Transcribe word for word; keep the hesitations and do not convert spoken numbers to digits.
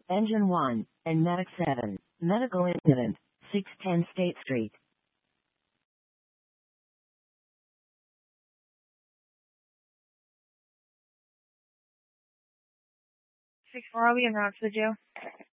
Engine one, and Medic seven. Medical incident, six ten State Street. six four, I'll be en route to the jail.